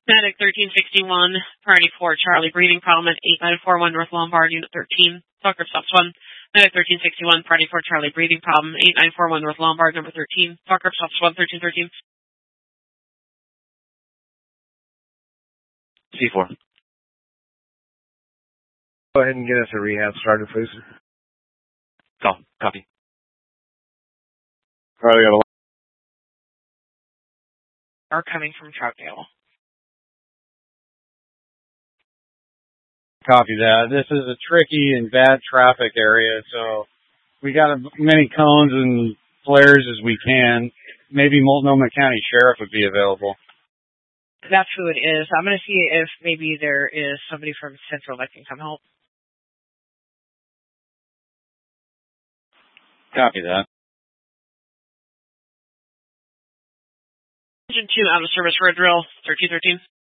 Medic 1361, priority 4, Charlie, breathing problem at 8941 North Lombard, Unit 13. Talker stops 1. Medic 1361, priority 4, Charlie, breathing problem, 8941 North Lombard, number 13. Talker stops 1, 1313. C4. Go ahead and get us a rehab started, please. Copy. Charlie got a Are coming from Troutdale. Copy that. This is a tricky and bad traffic area, so we got as many cones and flares as we can. Maybe Multnomah County Sheriff would be available. That's who it is. I'm going to see if maybe there is somebody from Central that can come help. Copy that. Engine 2 out of service for a drill, 1313.